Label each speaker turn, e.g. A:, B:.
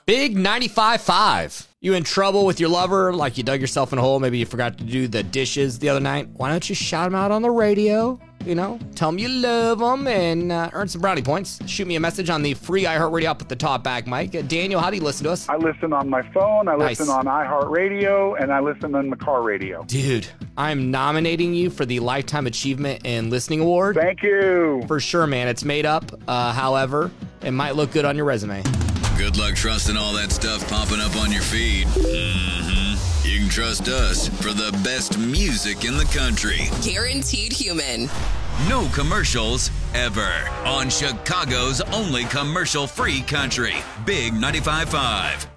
A: Big 95.5. You in trouble with your lover, like you dug yourself in a hole, maybe you forgot to do the dishes the other night? Why don't you shout them out on the radio? You know, tell them you love them and earn some brownie points. Shoot me a message on the free iHeartRadio up at the top back, Mike. Daniel, how do you listen to us?
B: I listen on my phone, I listen on iHeartRadio, and I listen on the car radio.
A: Dude, I'm nominating you for the Lifetime Achievement in Listening Award.
B: Thank you.
A: For sure, man. It's made up. However, it might look good on your resume.
C: Good luck trusting all that stuff popping up on your feed. You can trust us for the best music in the country.
D: Guaranteed human.
C: No commercials ever on Chicago's only commercial-free country. Big 95.5.